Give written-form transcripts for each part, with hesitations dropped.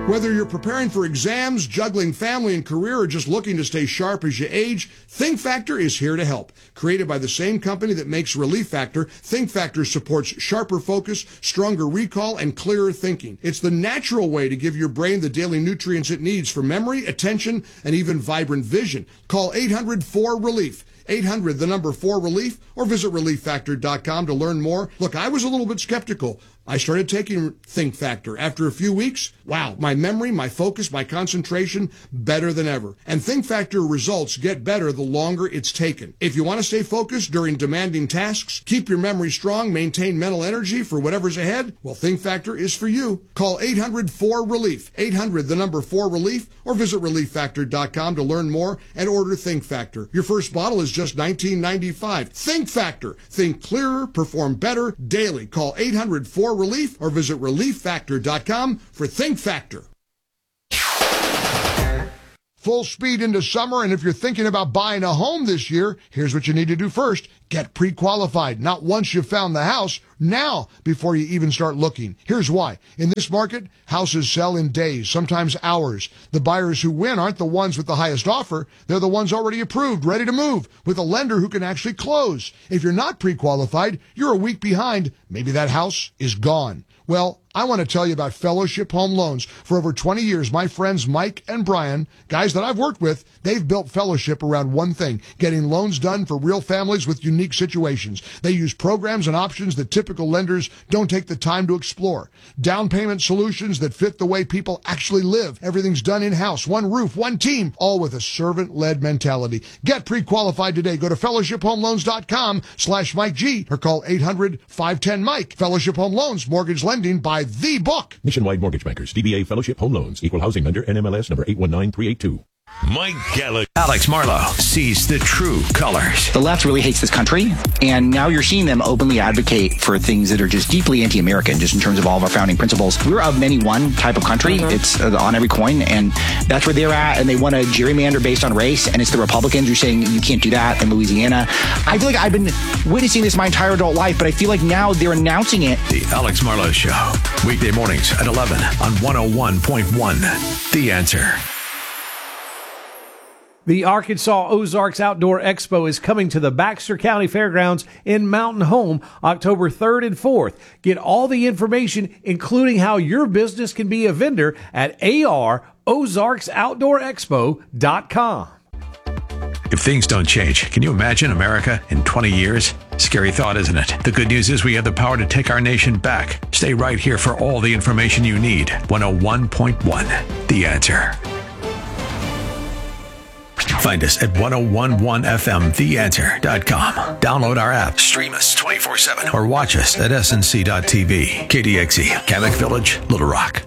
Whether you're preparing for exams, juggling family and career, or just looking to stay sharp as you age, Think Factor is here to help. Created by the same company that makes Relief Factor, Think Factor supports sharper focus, stronger recall, and clearer thinking. It's the natural way to give your brain the daily nutrients it needs for memory, attention, and even vibrant vision. Call 800-4RELIEF. 800, the number 4RELIEF, or visit ReliefFactor.com to learn more. Look, I was a little bit skeptical. I started taking Think Factor. After a few weeks, wow, my memory, my focus, my concentration, better than ever. And Think Factor results get better the longer it's taken. If you want to stay focused during demanding tasks, keep your memory strong, maintain mental energy for whatever's ahead, well, Think Factor is for you. Call 800-4RELIEF. 800, the number 4RELIEF, or visit ReliefFactor.com to learn more and order Think Factor. Your first bottle is just $19.95. Think Factor. Think clearer, perform better daily. Call 800-4RELIEF or visit ReliefFactor.com for Think Factor. Full speed into summer, and if you're thinking about buying a home this year, here's what you need to do first. Get pre-qualified. Not once you've found the house, now before you even start looking. Here's why. In this market, houses sell in days, sometimes hours. The buyers who win aren't the ones with the highest offer. They're the ones already approved, ready to move, with a lender who can actually close. If you're not pre-qualified, you're a week behind. Maybe that house is gone. Well, I want to tell you about Fellowship Home Loans. For over 20 years, my friends Mike and Brian, guys that I've worked with, they've built Fellowship around one thing, getting loans done for real families with unique situations. They use programs and options that typical lenders don't take the time to explore. Down payment solutions that fit the way people actually live. Everything's done in-house, one roof, one team, all with a servant-led mentality. Get pre-qualified today. Go to fellowshiphomeloans.com/Mike G or call 800-510-MIKE. Fellowship Home Loans, mortgage lending by the book. Nationwide Mortgage Bankers, DBA Fellowship Home Loans, Equal Housing Lender, NMLS number 819382. Mike Gallagher. Alex Marlowe sees the true colors. The left really hates this country, and now you're seeing them openly advocate for things that are just deeply anti-American, just in terms of all of our founding principles. We're of many one type of country. It's on every coin, and that's where they're at, and they want to gerrymander based on race, and it's the Republicans who are saying you can't do that in Louisiana. I feel like I've been witnessing this my entire adult life, but I feel like now they're announcing it. The Alex Marlowe Show, weekday mornings at 11 on 101.1. The Answer. The Arkansas Ozarks Outdoor Expo is coming to the Baxter County Fairgrounds in Mountain Home October 3rd and 4th. Get all the information, including how your business can be a vendor, at AROzarksOutdoorExpo.com. If things don't change, can you imagine America in 20 years? Scary thought, isn't it? The good news is we have the power to take our nation back. Stay right here for all the information you need. 101.1, The Answer. Find us at 1011fmtheanswer.com. Download our app, stream us 24/7, or watch us at snc.tv. KDXE, Kamek Village, Little Rock.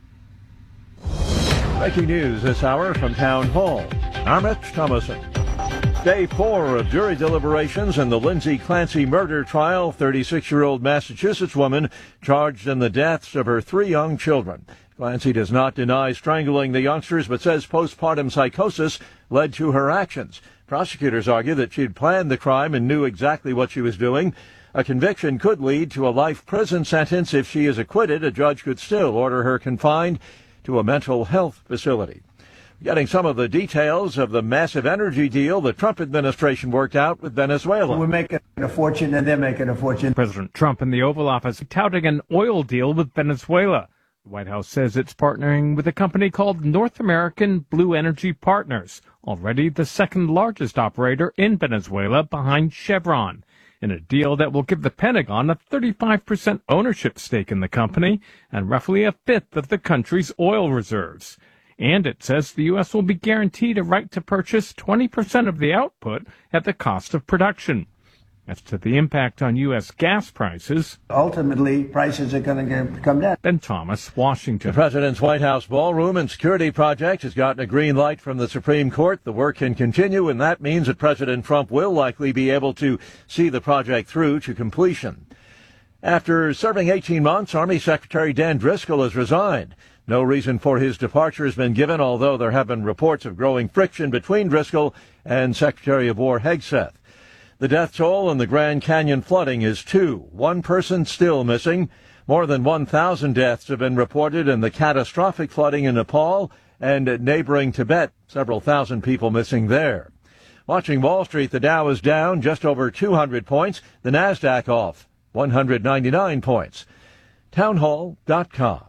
Breaking news this hour from Town Hall. I'm Rich Thomason. Day 4 of jury deliberations in the Lindsay Clancy murder trial. 36-year-old Massachusetts woman charged in the deaths of her 3 young children. Clancy does not deny strangling the youngsters, but says postpartum psychosis led to her actions. Prosecutors argue that she'd planned the crime and knew exactly what she was doing. A conviction could lead to a life prison sentence. If she is acquitted, a judge could still order her confined to a mental health facility. Getting some of the details of the massive energy deal the Trump administration worked out with Venezuela. We're making a fortune and they're making a fortune. President Trump in the Oval Office touting an oil deal with Venezuela. The White House says it's partnering with a company called North American Blue Energy Partners, already the second largest operator in Venezuela behind Chevron, in a deal that will give the Pentagon a 35% ownership stake in the company and roughly a fifth of the country's oil reserves. And it says the U.S. will be guaranteed a right to purchase 20% of the output at the cost of production. As to the impact on U.S. gas prices, ultimately, prices are going to come down. Ben Thomas, Washington. The President's White House ballroom and security project has gotten a green light from the Supreme Court. The work can continue, and that means that President Trump will likely be able to see the project through to completion. After serving 18 months, Army Secretary Dan Driscoll has resigned. No reason for his departure has been given, although there have been reports of growing friction between Driscoll and Secretary of War Hegseth. The death toll in the Grand Canyon flooding is 2. One person still missing. More than 1,000 deaths have been reported in the catastrophic flooding in Nepal and neighboring Tibet. Several thousand people missing there. Watching Wall Street, the Dow is down just over 200 points. The Nasdaq off 199 points. Townhall.com.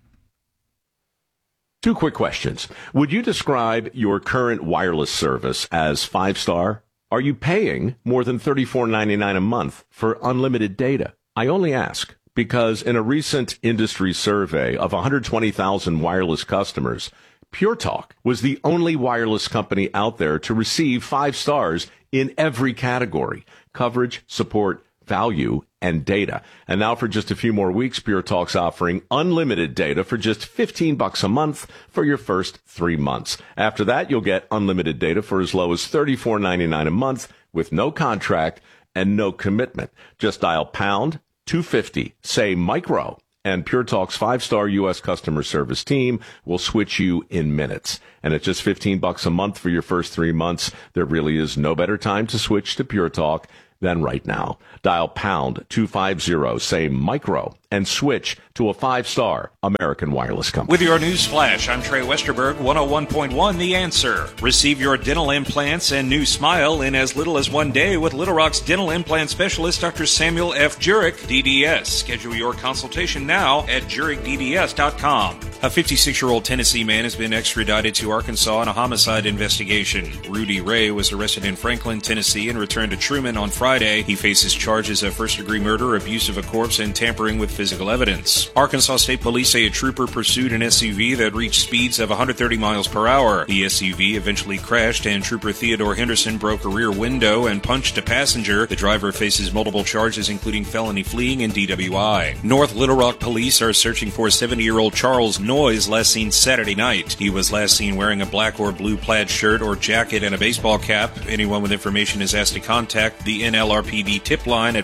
Two quick questions. Would you describe your current wireless service as 5-star? Are you paying more than $34.99 a month for unlimited data? I only ask because in a recent industry survey of 120,000 wireless customers, Pure Talk was the only wireless company out there to receive 5 stars in every category: coverage, support, value, and data. And now for just a few more weeks, Pure Talk's offering unlimited data for just $15 a month for your first 3 months. After that, you'll get unlimited data for as low as $34.99 a month with no contract and no commitment. Just dial pound 250, say micro, and Pure Talk's 5-star U.S. customer service team will switch you in minutes. And at just $15 a month for your first 3 months, there really is no better time to switch to Pure Talk than right now. Dial pound 250, say micro, and switch to a 5-star American wireless company. With your news flash, I'm Trey Westerberg, 101.1 The Answer. Receive your dental implants and new smile in as little as 1 day with Little Rock's dental implant specialist, Dr. Samuel F. Jurek, DDS. Schedule your consultation now at JurekDDS.com. A 56-year-old Tennessee man has been extradited to Arkansas in a homicide investigation. Rudy Ray was arrested in Franklin, Tennessee, and returned to Truman on Friday. He faces charges of first-degree murder, abuse of a corpse, and tampering with physical evidence. Arkansas State Police say a trooper pursued an SUV that reached speeds of 130 miles per hour. The SUV eventually crashed, and Trooper Theodore Henderson broke a rear window and punched a passenger. The driver faces multiple charges, including felony fleeing and DWI. North Little Rock police are searching for 70-year-old Charles Noyes, last seen Saturday night. He was last seen wearing a black or blue plaid shirt or jacket and a baseball cap. Anyone with information is asked to contact the NLRPD tip line at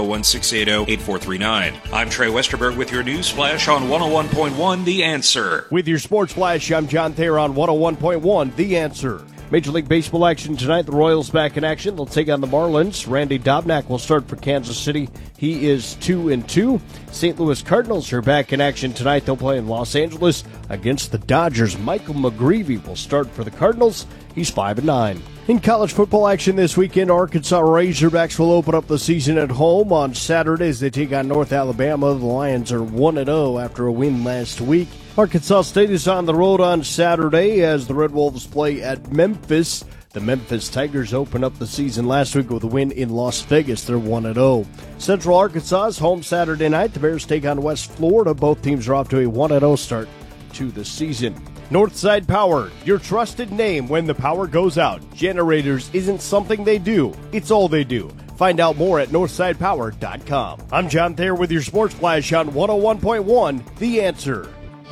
501-680-8439. I'm Trey Westerberg with your news flash on 101.1 The Answer. With your sports flash, I'm John Thayer on 101.1 The Answer. Major League Baseball action tonight. The Royals back in action. They'll take on the Marlins. Randy Dobnak will start for Kansas City. He is 2-2. St. Louis Cardinals are back in action tonight. They'll play in Los Angeles against the Dodgers. Michael McGreevy will start for the Cardinals. He's 5-9. In college football action this weekend, Arkansas Razorbacks will open up the season at home on Saturday as they take on North Alabama. The Lions are 1-0 after a win last week. Arkansas State is on the road on Saturday as the Red Wolves play at Memphis. The Memphis Tigers opened up the season last week with a win in Las Vegas. They're 1-0. Central Arkansas is home Saturday night. The Bears take on West Florida. Both teams are off to a 1-0 start to the season. Northside Power, your trusted name when the power goes out. Generators isn't something they do, it's all they do. Find out more at northsidepower.com. I'm John Thayer with your Sports Flash on 101.1 The Answer.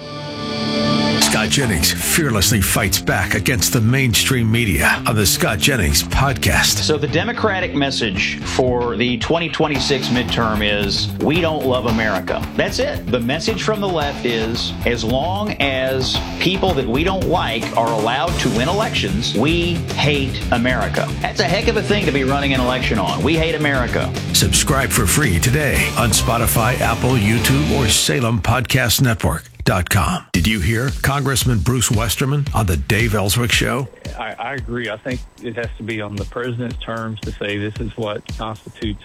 Scott Jennings fearlessly fights back against the mainstream media on the Scott Jennings podcast. So the Democratic message for the 2026 midterm is, we don't love America. That's it. The message from the left is, as long as people that we don't like are allowed to win elections, we hate America. That's a heck of a thing to be running an election on. We hate America. Subscribe for free today on Spotify, Apple, YouTube, or Salem Podcast Network. Did you hear Congressman Bruce Westerman on the Dave Ellswick Show? I agree. I think it has to be on the president's terms to say this is what constitutes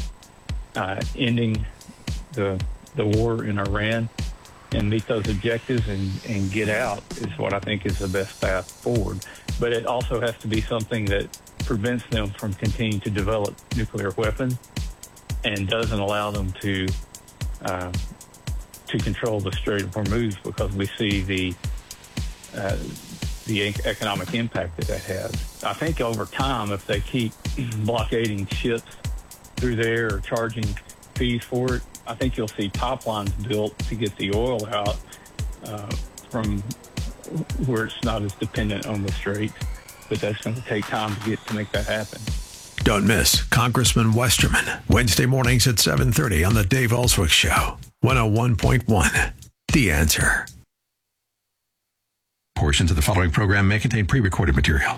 ending the war in Iran and meet those objectives and get out is what I think is the best path forward. But it also has to be something that prevents them from continuing to develop nuclear weapons and doesn't allow them to control the Strait of Hormuz, because we see the economic impact that has. I think over time, if they keep blockading ships through there or charging fees for it, I think you'll see pipelines built to get the oil out from where it's not as dependent on the Strait. But that's going to take time to make that happen. Don't miss Congressman Westerman, Wednesday mornings at 7:30 on the Dave Ellswick Show. 101.1 The Answer. Portions of the following program may contain pre-recorded material.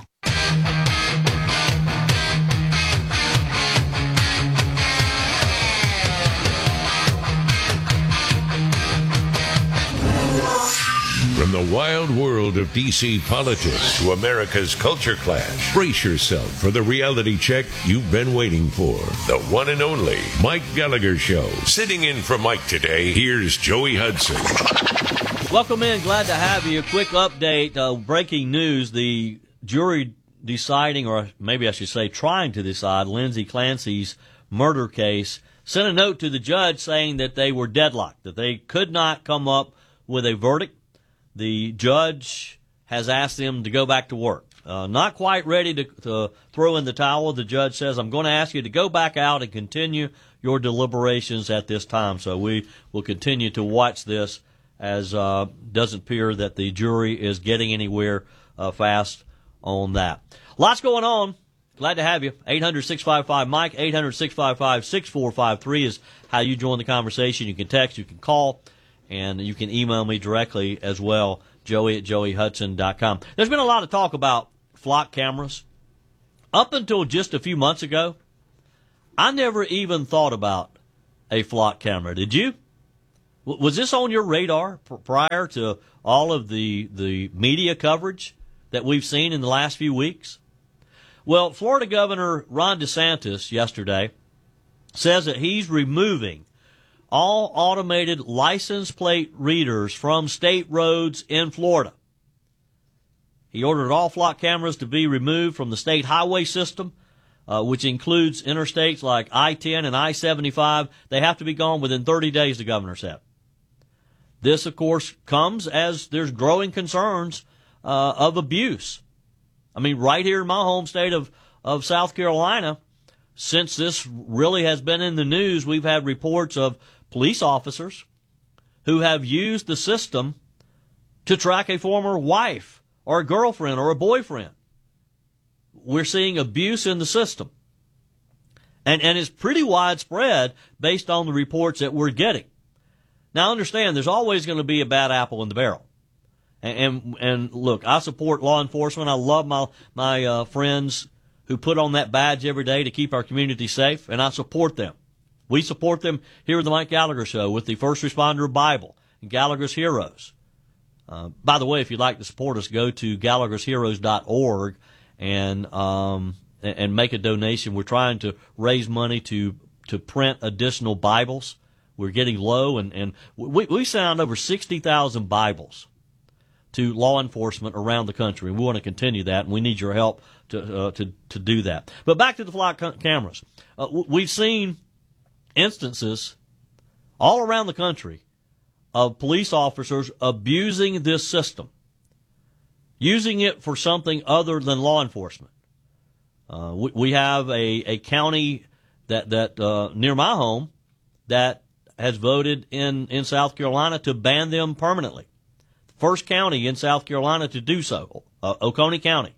From the wild world of D.C. politics to America's culture clash, brace yourself for the reality check you've been waiting for. The one and only Mike Gallagher Show. Sitting in for Mike today, here's Joey Hudson. Welcome in. Glad to have you. Quick update. Breaking news. The jury deciding, or maybe I should say trying to decide, Lindsay Clancy's murder case, sent a note to the judge saying that they were deadlocked, that they could not come up with a verdict. The judge has asked them to go back to work. Not quite ready to throw in the towel. The judge says, I'm going to ask you to go back out and continue your deliberations at this time. So we will continue to watch this, as doesn't appear that the jury is getting anywhere fast on that. Lots going on. Glad to have you. 800-655-MIKE, 800-655-6453 is how you join the conversation. You can text, you can call, and you can email me directly as well, joey@joeyhudson.com. There's been a lot of talk about flock cameras. Up until just a few months ago, I never even thought about a flock camera. Did you? Was this on your radar prior to all of the media coverage that we've seen in the last few weeks? Well, Florida Governor Ron DeSantis yesterday says that he's removing all automated license plate readers from state roads in Florida. He ordered all flock cameras to be removed from the state highway system, which includes interstates like I-10 and I-75. They have to be gone within 30 days, the governor said. This, of course, comes as there's growing concerns of abuse. I mean, right here in my home state of South Carolina, since this really has been in the news, we've had reports of police officers who have used the system to track a former wife or a girlfriend or a boyfriend. We're seeing abuse in the system. And it's pretty widespread based on the reports that we're getting. Now, understand, there's always going to be a bad apple in the barrel. And look, I support law enforcement. I love my friends who put on that badge every day to keep our community safe, and I support them. We support them here at the Mike Gallagher Show with the First Responder Bible and Gallagher's Heroes. By the way, if you'd like to support us, go to Gallagher'sHeroes.org and make a donation. We're trying to raise money to print additional Bibles. We're getting low, and we sent over 60,000 Bibles to law enforcement around the country, and we want to continue that, and we need your help to do that. But back to the flock cameras. We've seen instances all around the country of police officers abusing this system, using it for something other than law enforcement. We have a county that near my home that has voted in South Carolina to ban them permanently. First county in South Carolina to do so, Oconee County.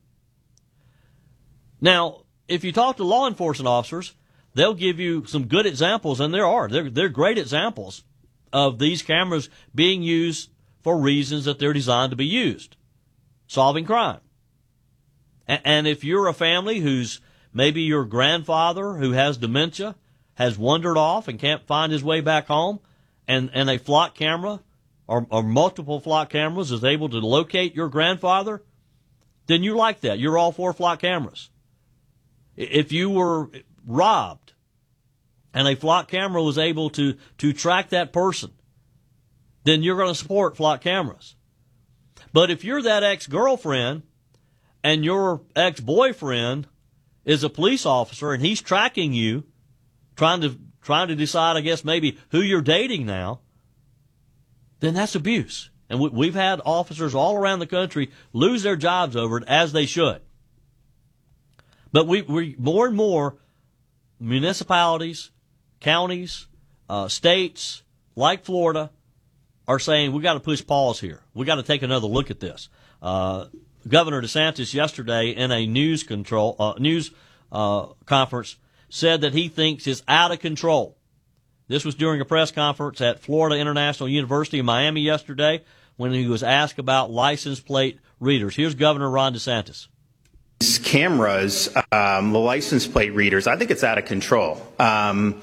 Now, if you talk to law enforcement officers, they'll give you some good examples, and they're great examples of these cameras being used for reasons that they're designed to be used, solving crime. And if you're a family who's maybe your grandfather who has dementia has wandered off and can't find his way back home, and a flock camera or multiple flock cameras is able to locate your grandfather, then you like that. You're all for flock cameras. If you were robbed and a flock camera was able to track that person, then you're going to support flock cameras. But if you're that ex-girlfriend and your ex-boyfriend is a police officer and he's tracking you, trying to decide, I guess, maybe who you're dating now, then that's abuse. And we've had officers all around the country lose their jobs over it, as they should. But we more and more municipalities, counties, states like Florida are saying we got to push pause here. We got to take another look at this. Governor DeSantis yesterday in a news conference said that he thinks it's out of control. This was during a press conference at Florida International University in Miami yesterday when he was asked about license plate readers. Here's Governor Ron DeSantis. These cameras, the license plate readers, I think it's out of control.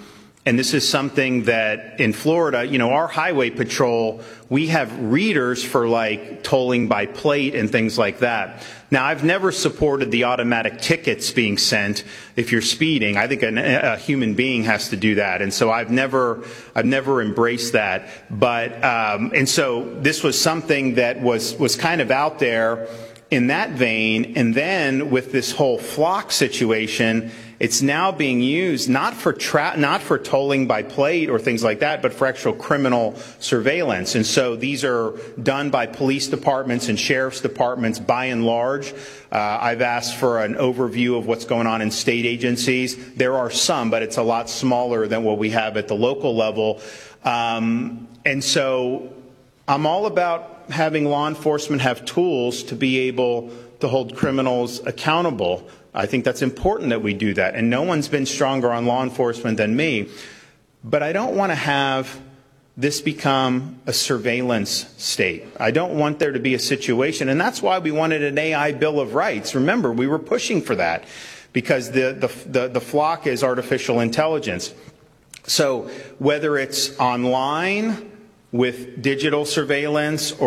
And this is something that in Florida, you know, our highway patrol, we have readers for like tolling by plate and things like that. Now, I've never supported the automatic tickets being sent if you're speeding. I think a human being has to do that. And so I've never embraced that. But, and so this was something that was kind of out there in that vein. And then with this whole flock situation, it's now being used not for tolling by plate or things like that, but for actual criminal surveillance. And so these are done by police departments and sheriff's departments by and large. I've asked for an overview of what's going on in state agencies. There are some, but it's a lot smaller than what we have at the local level. And so I'm all about having law enforcement have tools to be able to hold criminals accountable. I think that's important that we do that. And no one's been stronger on law enforcement than me. But I don't want to have this become a surveillance state. I don't want there to be a situation. And that's why we wanted an AI Bill of Rights. Remember, we were pushing for that because the flock is artificial intelligence. So whether it's online with digital surveillance or